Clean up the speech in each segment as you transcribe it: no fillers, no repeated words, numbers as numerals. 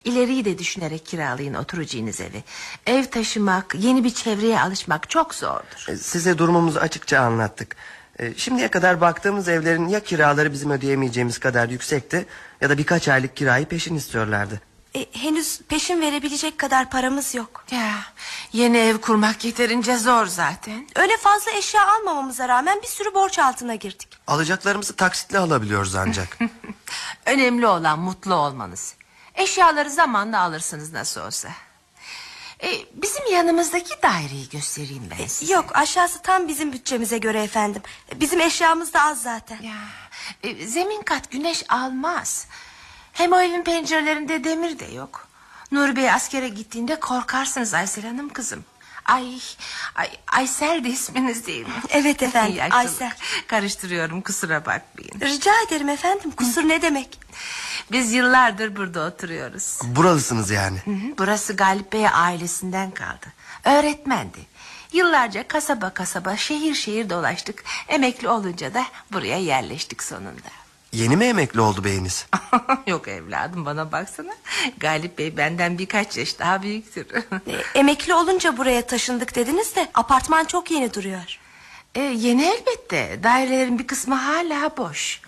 İleriyi de düşünerek kiralayın oturacağınız evi. Ev taşımak, yeni bir çevreye alışmak çok zordur. Size durumumuzu açıkça anlattık. Şimdiye kadar baktığımız evlerin ya kiraları bizim ödeyemeyeceğimiz kadar yüksekti, ya da birkaç aylık kirayı peşin istiyorlardı. Henüz peşin verebilecek kadar paramız yok. Ya, yeni ev kurmak yeterince zor zaten. Öyle fazla eşya almamamıza rağmen bir sürü borç altına girdik. Alacaklarımızı taksitle alabiliyoruz ancak. Önemli olan mutlu olmanız. Eşyaları zamanla alırsınız nasıl olsa. Bizim yanımızdaki daireyi göstereyim ben size. Yok, aşağısı tam bizim bütçemize göre efendim. Bizim eşyamız da az zaten. Ya, zemin kat güneş almaz. Hem o evin pencerelerinde demir de yok. Nuri Bey askere gittiğinde korkarsınız Aysel Hanım kızım. Aysel de isminiz değil mi? Evet efendim, Aysel. Karıştırıyorum, kusura bakmayın. Rica ederim efendim, kusur ne demek? Biz yıllardır burada oturuyoruz. Buralısınız yani. Burası Galip Bey ailesinden kaldı. Öğretmendi. Yıllarca kasaba kasaba, şehir şehir dolaştık. Emekli olunca da buraya yerleştik sonunda. Yeni mi emekli oldu beyiniz? Yok evladım, bana baksana. Galip Bey benden birkaç yaş daha büyüktür. Emekli olunca buraya taşındık dediniz de apartman çok yeni duruyor. Yeni elbette. Dairelerin bir kısmı hala boş.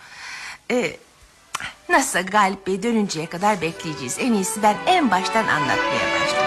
Nasıl Galip Bey dönünceye kadar bekleyeceğiz. En iyisi ben en baştan anlatmaya başlayayım.